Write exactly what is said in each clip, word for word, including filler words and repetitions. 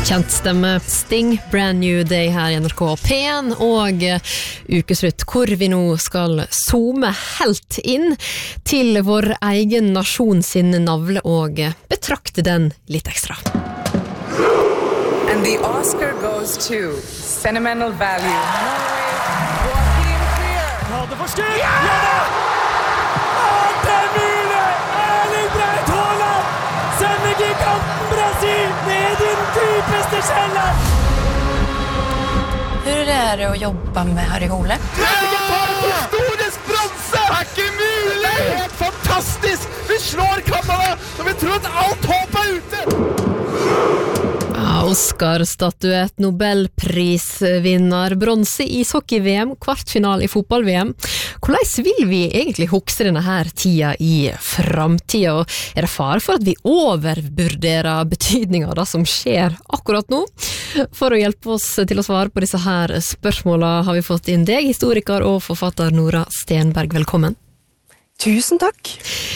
Kjent stemme Sting, Brand New Day her i N R K P en og ukeslutt hvor vi nå skal zoome helt inn til vår egen nasjon sin navle og betrakte den litt ekstra. And the Oscar goes to Sentimental Value. Joaquin Trier. Ja, det var skutt! Ja! Ja! Det er mulig! Erling Braut Haaland sender giganten Brasil ned i den dypeste kjelleren! Hur är det att jobba med Harry Hole? Norge tar historisk bronse! Det er ikke mulig! Det er helt fantastisk! Vi slår Kanada, og vi tror at alt håp er ute! Oscar-statuett, Nobelprisvinner, bronse i ishockey-V M, kvartfinal i fotball-V M. Hvordan vil vi egentlig hukse denne her tida i framtida? Og er det fare for at vi overvurderer betydningen av det som skjer akkurat nå? For å hjelpe oss til å svare på disse her spørsmålene har vi fått inn deg, historiker og forfatter Nora Stenberg. Velkommen. Tusen takk.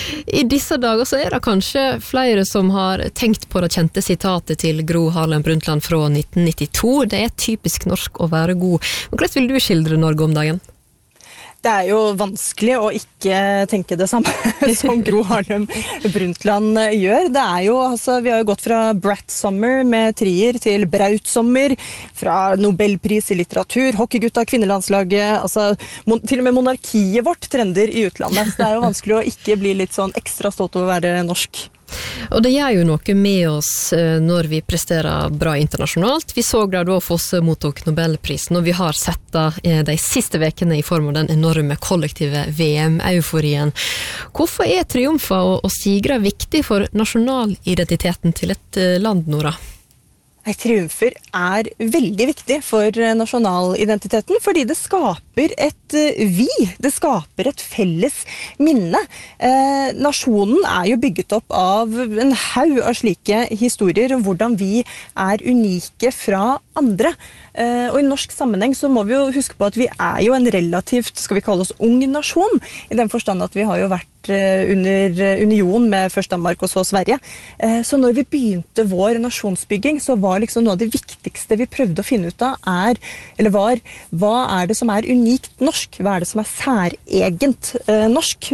I disse dager så er det kanskje flere som har tenkt på det kjente sitatet til Gro Harlem Brundtland fra nitten nittito. Det er typisk norsk å være god. Men hvordan vil du skildre Norge om dagen? Det er jo vanskelig å ikke tenke det samme som Gro Harlem Brundtland gjør. Det er jo, altså, vi har jo gått fra Brat Summer med Trier til Braut Sommer, fra Nobelpris i litteratur, hockeygutta, kvinnelandslaget, altså mon- til og med monarkiet vårt trender i utlandet. Så det er jo vanskelig å ikke bli litt sånn ekstra stolt over å være norsk. Og det gjør jo noe med oss når vi presterer bra internasjonalt. Vi så det da Fosse mottok Nobelprisen, og vi har sett det de siste vekene i form av den enorme kollektive V M-euforien. Hvorfor er triumfer og sigrer viktig for nasjonalidentiteten til et land, Nora? Nei, triumfer er veldig viktig for nasjonalidentiteten, fordi det skaper et vi, det skaper et felles minne. Eh, nasjonen er jo bygget opp av en haug av slike historier om hvordan vi er unike fra andre. Eh, og i norsk sammenheng så må vi jo huske på at vi er jo en relativt, skal vi kalle oss ung nasjon, i den forstand at vi har jo vært under union med først Danmark og så Sverige. Så når vi begynte vår nasjonsbygging, så var liksom noe av det viktigste vi prøvde å finne ut av er, eller var, hva er det som er unikt norsk? Hva er det som er særegent norsk?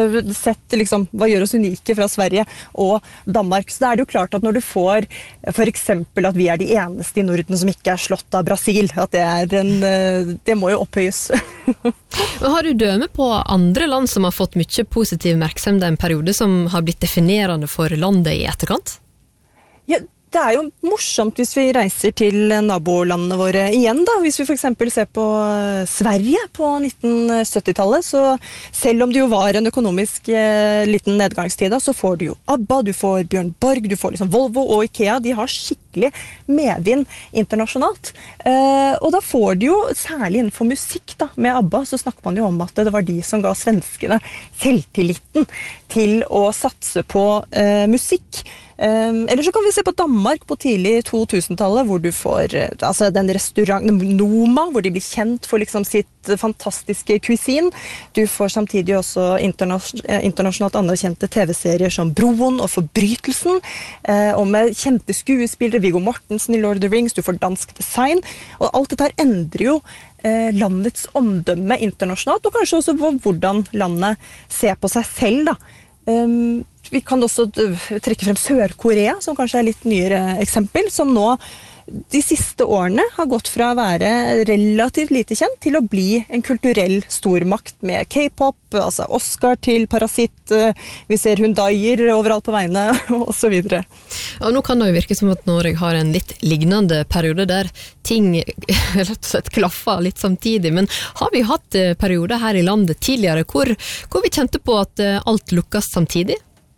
Sett liksom, hva gjør oss unike fra Sverige og Danmark? Så da er det jo klart at når du får for eksempel at vi er de eneste i Norden som ikke er slått av Brasil, at det er en, det må jo opphøyes. Har du døme på andre land som har fått mye positiv oppmerksomhet en periode som har blitt definerende for landet i etterkant? Ja, det er jo morsomt hvis vi reiser til nabolandene våre igjen da. Hvis vi for eksempel ser på Sverige på nitten syttitallet, så selv om det jo var en økonomisk eh, liten nedgangstid da, så får du jo ABBA, du får Bjørn Borg, du får liksom Volvo og IKEA. De har skikkelig medvind internasjonalt. Eh, og da får du jo, særlig innenfor musikk da, med ABBA, så snakker man jo om at det var de som ga svenskene selvtilliten til å satse på eh, musikk. Um, eller så kan vi se på Danmark på tidlig to-tusentallet, hvor du får uh, altså den restauranten Noma, hvor de blir kjent for liksom sitt uh, fantastiske cuisine. Du får samtidig også internas uh, internasjonalt anerkjente T V-serier som Broen og Forbrytelsen, uh, og med kjente skuespillere, Viggo Mortensen i Lord of the Rings, du får dansk design, og alt dette her endrer jo uh, landets omdømme internasjonalt, og kanskje også på hvordan landet ser på seg selv da. Um, vi kan også trekke frem Sør-Korea, som kanskje er litt nyere eksempel, som nå de siste årene har gått fra å være relativt lite kjent til å bli en kulturell stormakt med K-pop, altså Oscar til Parasitt, vi ser Hyundaier overalt på veiene, og så videre. Og nå kan det jo virke som at Norge har en litt lignende periode der ting rett og slett klaffer litt samtidig, men har vi hatt perioder her i landet tidligere hvor, hvor vi kjente på at alt lukkes samtidig?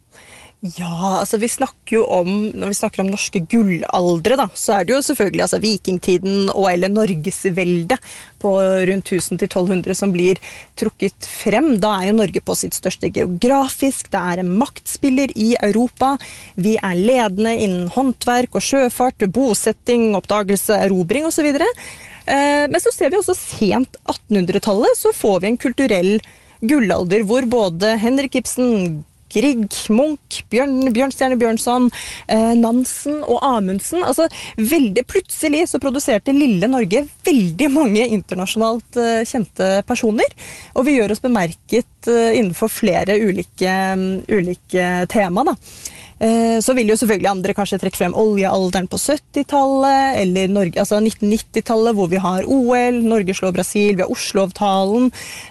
Ja, altså vi snakker jo om, når vi snakker om norske gullaldre da, så er det jo selvfølgelig altså vikingtiden og eller Norgesvelde på rundt tusen til tolv hundre som blir trukket frem. Da er jo Norge på sitt største geografisk, det er en maktspiller i Europa, vi er ledende innen håndverk og sjøfart, bosetting, oppdagelse, erobring og så videre. Eh, men så ser vi også sent attenhundretallet, så får vi en kulturell gullalder hvor både Henrik Ibsen, Grieg, Munch, Bjørn, Bjørnstjerne Bjørnson, eh, Nansen og Amundsen. Altså, veldig plutselig så produserte lille Norge veldig mange internasjonalt eh, kjente personer, og vi gjør oss bemerket eh, innenfor flere ulike, um, ulike tema, da. Så vil jo selvfølgelig andre kanskje trekke frem oljealderen på syttitallet, eller Norge, altså nitten nittitallet, hvor vi har O L, Norge slår Brasil, vi har Oslo-avtalen.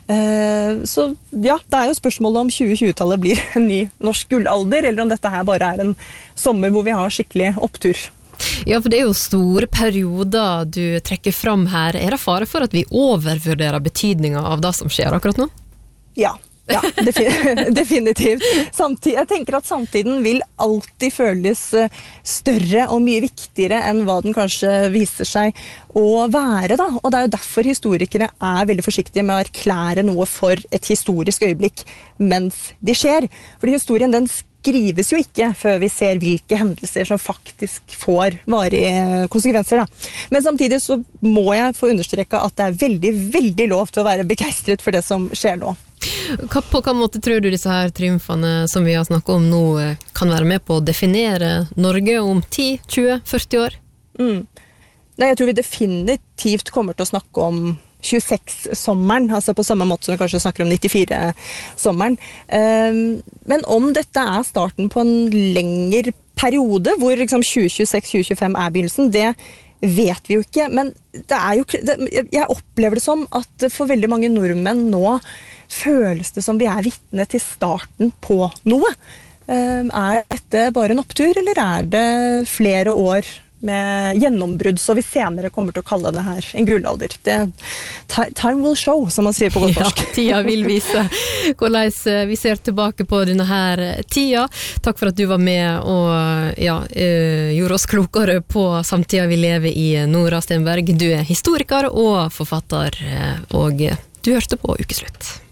Så ja, det er jo spørsmålet om tjue tjue-tallet blir en ny norsk gullalder, eller om dette her bare er en sommer hvor vi har skikkelig opptur. Ja, for det er jo store perioder du trekker fram her. Er det fare for at vi overvurderer betydningen av det som skjer akkurat nå? Ja. Ja, definitivt. Samtid, jeg tenker at samtiden vil alltid føles større og mye viktigere enn hva den kanskje viser seg å være, da. Og det er jo derfor historikere er veldig forsiktige med å erklære noe for et historisk øyeblikk mens det skjer. Fordi historien, den skrives jo ikke før vi ser hvilke hendelser som faktisk får varige konsekvenser, da. Men samtidig så må jeg få understreke at det er veldig, veldig lov til å være begeistret for det som skjer nå. På hva måte tror du disse her triumfene som vi har snakket om nå kan være med på å definere Norge om ti, tjue, førti år? Mm. Nei, jeg tror vi definitivt kommer til å snakke om tjueseks-sommeren, altså på samme måte som vi kanskje snakker om nittifire-sommeren. Men om dette er starten på en lengre periode, hvor liksom tjue tjueseks tjue tjuefem er begynnelsen, det vet vi jo ikke, men det er jo, det, jeg opplever det som at for veldig mange nordmenn nå føles det som vi er vitne til starten på noe. Er dette bare en opptur, eller er det flere år med gjennombrudd, så vi senere kommer til å kalle det her en gullalder? Det, time will show, som man sier på godt norsk. Ja, tida vil vise hvordan vi ser tilbake på denne her tida. Takk for at du var med og ja, gjorde oss klokere på samtida vi lever i. Nora Stenberg, du er historiker og forfatter, og du hørte på Ukeslutt.